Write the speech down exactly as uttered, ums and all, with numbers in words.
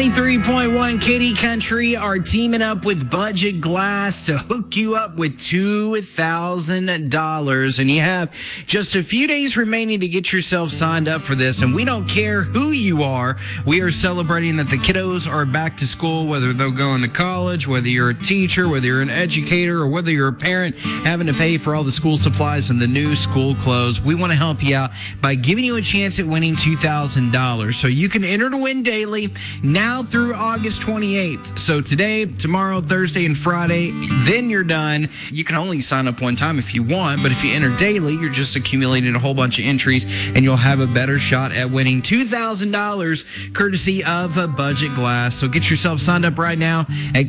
ninety-three point one Kitty Country are teaming up with Budget Glass to hook you up with two thousand dollars. And you have just a few days remaining to get yourself signed up for this. And we don't care who you are. We are celebrating that the kiddos are back to school, whether they're going to college, whether you're a teacher, whether you're an educator, or whether you're a parent having to pay for all the school supplies and the new school clothes. We want to help you out by giving you a chance at winning two thousand dollars. So you can enter to win daily now through August twenty-eighth. So today, tomorrow, Thursday, and Friday, then you're done. You can only sign up one time if you want, but if you enter daily, you're just accumulating a whole bunch of entries, and you'll have a better shot at winning two thousand dollars courtesy of a Budget Glass. So get yourself signed up right now at